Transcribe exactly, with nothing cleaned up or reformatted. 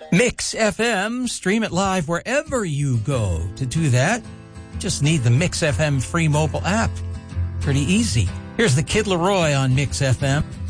Mix F M, stream it live wherever you go. To do that, just need the Mix F M free mobile app. Pretty easy. Here's the Kid Leroy on Mix F M.